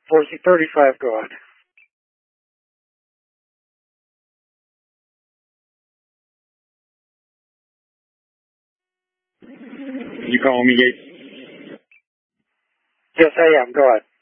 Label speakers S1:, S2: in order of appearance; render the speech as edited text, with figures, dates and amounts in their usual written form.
S1: Forcing 35, go ahead.
S2: You calling me, Gates?
S1: Yes, I am. Go ahead.